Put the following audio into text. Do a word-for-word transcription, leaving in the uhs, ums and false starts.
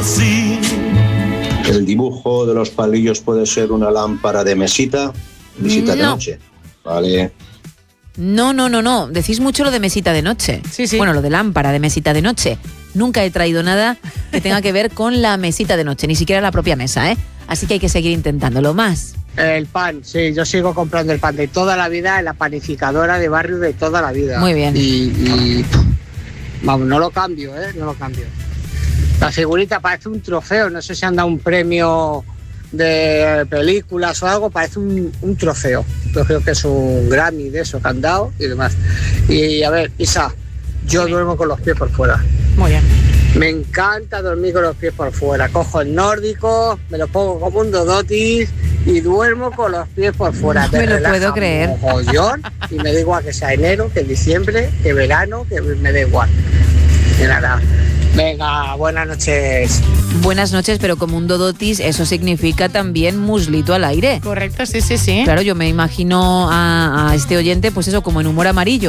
sí. El dibujo de los palillos puede ser una lámpara de mesita, visita No. de noche. Vale. No, no, no, no. Decís mucho lo de mesita de noche. Sí, sí. Bueno, lo de lámpara de mesita de noche. Nunca he traído nada que tenga que ver con la mesita de noche, ni siquiera la propia mesa, ¿eh? Así que hay que seguir intentándolo más. El pan, sí, yo sigo comprando el pan de toda la vida en la panificadora de barrio de toda la vida. Muy bien. Y, y vamos, no lo cambio, ¿eh? No lo cambio. La figurita parece un trofeo, no sé si han dado un premio de películas o algo, parece un, un trofeo. Yo creo que es un Grammy de eso que han dado y demás. Y a ver, Isa, yo duermo con los pies por fuera. Muy bien. Me encanta dormir con los pies por fuera. Cojo el nórdico, me lo pongo como un dodotis y duermo con los pies por fuera. No me lo puedo creer. Mogollón, y me da igual que sea enero, que diciembre, que verano, que me da igual. Y nada. Venga, buenas noches. Buenas noches, pero como un dodotis, eso significa también muslito al aire. Correcto, sí, sí, sí. Claro, yo me imagino a, a este oyente, pues eso, como en humor amarillo.